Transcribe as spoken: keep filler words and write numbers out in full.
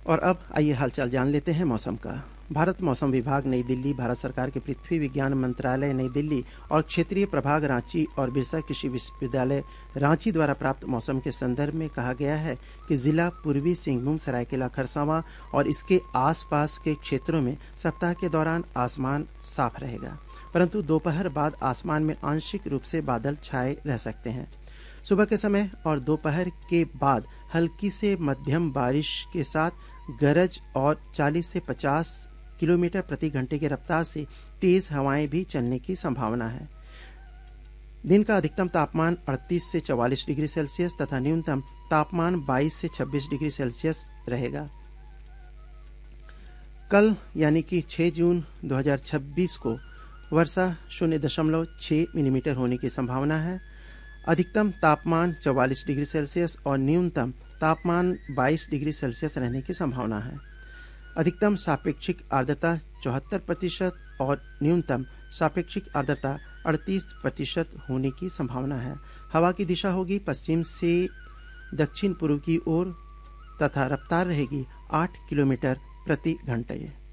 और अब आइए हालचाल जान लेते हैं मौसम का। भारत मौसम विभाग नई दिल्ली, भारत सरकार के पृथ्वी विज्ञान मंत्रालय नई दिल्ली और क्षेत्रीय प्रभाग रांची और बिरसा कृषि विश्वविद्यालय रांची द्वारा प्राप्त मौसम के संदर्भ में कहा गया है कि जिला पूर्वी सिंहभूम, सरायकेला खरसावां और इसके आसपास के क्षेत्रों में सप्ताह के दौरान आसमान साफ रहेगा, परंतु दोपहर बाद आसमान में आंशिक रूप से बादल छाए रह सकते हैं। सुबह के समय और दोपहर के बाद हल्की से मध्यम बारिश के साथ गरज और चालीस से पचास किलोमीटर प्रति घंटे की रफ्तार से तेज हवाएं भी चलने की संभावना है। दिन का अधिकतम तापमान अड़तीस से चवालीस डिग्री सेल्सियस तथा न्यूनतम तापमान बाईस से छब्बीस डिग्री सेल्सियस रहेगा। कल यानी कि छह जून दो हज़ार छब्बीस को वर्षा शून्य दशमलव छः मिलीमीटर होने की संभावना है। अधिकतम तापमान चवालीस डिग्री सेल्सियस और न्यूनतम तापमान बाईस डिग्री सेल्सियस रहने की संभावना है। अधिकतम सापेक्षिक आर्द्रता चौहत्तर प्रतिशत और न्यूनतम सापेक्षिक आर्द्रता अड़तीस प्रतिशत होने की संभावना है। हवा की दिशा होगी पश्चिम से दक्षिण पूर्व की ओर तथा रफ्तार रहेगी आठ किलोमीटर प्रति घंटे।